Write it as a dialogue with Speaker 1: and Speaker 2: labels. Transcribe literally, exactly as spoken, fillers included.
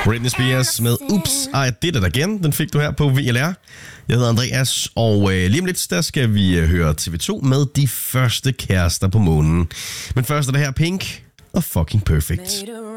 Speaker 1: Britney Spears med Oops, I Did It Again. Den fik du her på V L R. Jeg hedder Andreas, og øh, lige om lidt, der skal vi øh, høre T V to med de første kærester på månen. Men først er det her Pink og Fucking Perfect.